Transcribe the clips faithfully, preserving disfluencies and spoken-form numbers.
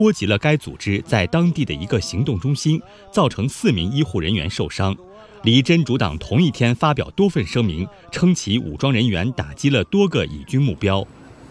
波及了该组织在当地的一个行动中心，造成四名医护人员受伤。黎真主党同一天发表多份声明，称其武装人员打击了多个以军目标。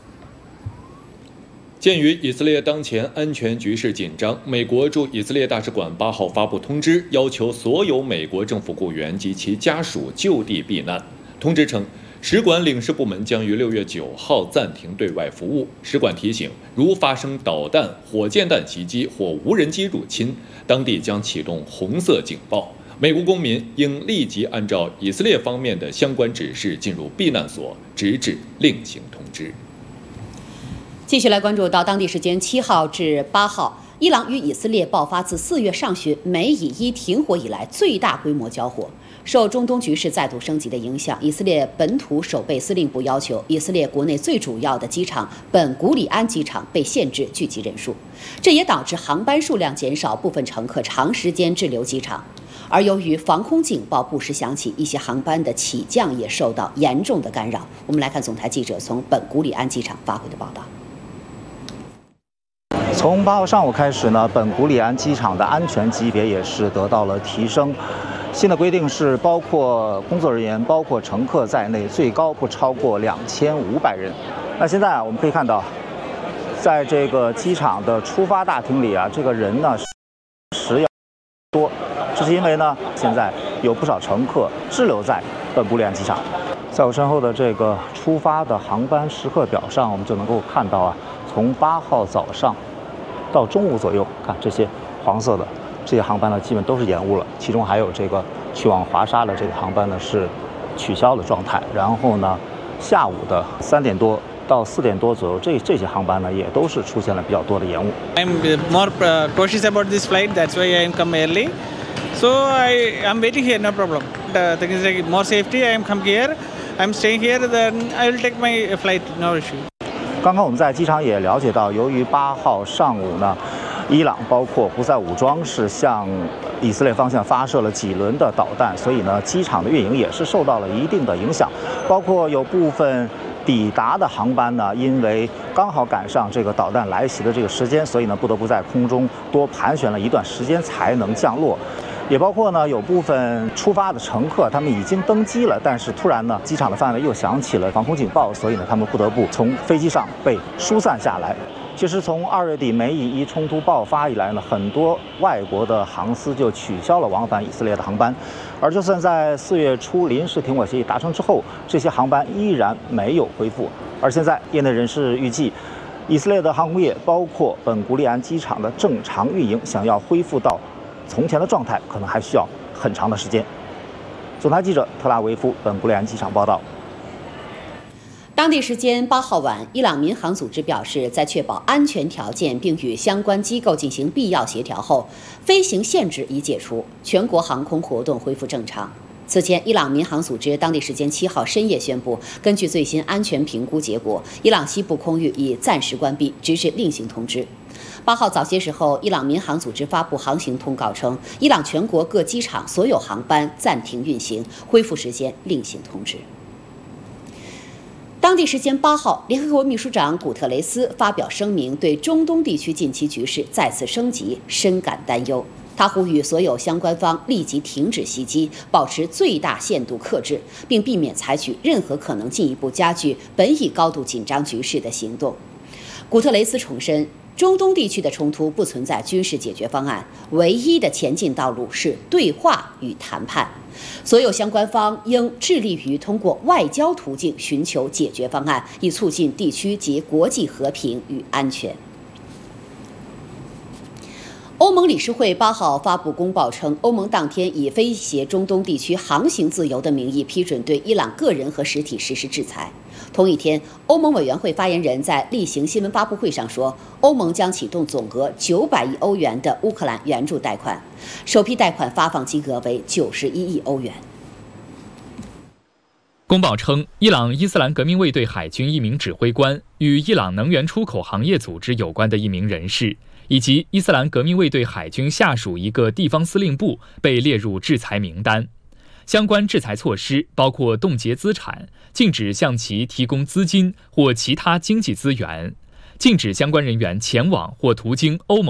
鉴于以色列当前安全局势紧张，美国驻以色列大使馆八号发布通知，要求所有美国政府雇员及其家属就地避难。通知称，使馆领事部门将于六月九号暂停对外服务。使馆提醒，如发生导弹、火箭弹袭击或无人机入侵，当地将启动红色警报。美国公民应立即按照以色列方面的相关指示进入避难所，直至另行通知。 继续来关注到当地时间七号至八号，伊朗与以色列爆发自四月上旬美以伊停火以来最大规模交火。受中东局势再度升级的影响，以色列本土守备司令部要求以色列国内最主要的机场本古里安机场被限制聚集人数，这也导致航班数量减少，部分乘客长时间滞留机场。而由于防空警报不时响起，一些航班的起降也受到严重的干扰。我们来看总台记者从本古里安机场发回的报道。 从八号上午开始呢，本古里安机场的安全级别也是得到了提升。新的规定是，包括工作人员、包括乘客在内，最高不超过两千五百人。那现在啊，我们可以看到，在这个机场的出发大厅里啊，这个人呢时要多，这是因为呢，现在有不少乘客滞留在本古里安机场。在我身后的这个出发的航班时刻表上，我们就能够看到啊，从八号早上到中午左右，看这些黄色的这些航班呢，基本都是延误了。其中还有这个去往华沙的这个航班呢是取消的状态。然后呢，下午的三点多到四点多左右，这这些航班呢也都是出现了比较多的延误。 I'm more cautious about this flight. That's why I am come early. So I am waiting here, no problem. The thing is like more safety. I am come here. I'm staying here. Then I will take my flight. No issue. 刚刚我们在机场也了解到，由于八号上午呢，伊朗包括胡塞武装是向以色列方向发射了几轮的导弹，所以呢，机场的运营也是受到了一定的影响。包括有部分抵达的航班呢，因为刚好赶上这个导弹来袭的这个时间，所以呢，不得不在空中多盘旋了一段时间才能降落。也包括呢，有部分出发的乘客，他们已经登机了，但是突然呢，机场的范围又响起了防空警报，所以呢，他们不得不从飞机上被疏散下来。其实从二月底美以伊冲突爆发以来呢，很多外国的航司就取消了往返以色列的航班，而就算在四月初临时停火协议达成之后，这些航班依然没有恢复。而现在，业内人士预计，以色列的航空业，包括本古里安机场的正常运营，想要恢复到从前的状态，可能还需要很长的时间。总台记者特拉维夫本古里安机场报道。 当地时间八号晚，伊朗民航组织表示，在确保安全条件并与相关机构进行必要协调后，飞行限制已解除，全国航空活动恢复正常。此前，伊朗民航组织当地时间七号深夜宣布，根据最新安全评估结果，伊朗西部空域已暂时关闭，直至另行通知。八号早些时候，伊朗民航组织发布航行通告称，伊朗全国各机场所有航班暂停运行，恢复时间另行通知。当地时间八号，联合国秘书长古特雷斯发表声明，对中东地区近期局势再次升级深感担忧。他呼吁所有相关方立即停止袭击，保持最大限度克制，并避免采取任何可能进一步加剧本已高度紧张局势的行动。古特雷斯重申，中东地区的冲突不存在军事解决方案，唯一的前进道路是对话与谈判。所有相关方应致力于通过外交途径寻求解决方案，以促进地区及国际和平与安全。欧盟理事会八号发布公报称，欧盟当天以威胁中东地区航行自由的名义批准对伊朗个人和实体实施制裁。同一天，欧盟委员会发言人在例行新闻发布会上说，欧盟将启动总额九百亿欧元的乌克兰援助贷款，首批贷款发放金额为九十一亿欧元。 公报称，伊朗伊斯兰革命卫队海军一名指挥官、与伊朗能源出口行业组织有关的一名人士，以及伊斯兰革命卫队海军下属一个地方司令部被列入制裁名单。相关制裁措施包括冻结资产、禁止向其提供资金或其他经济资源、 禁止相关人员前往或途经欧盟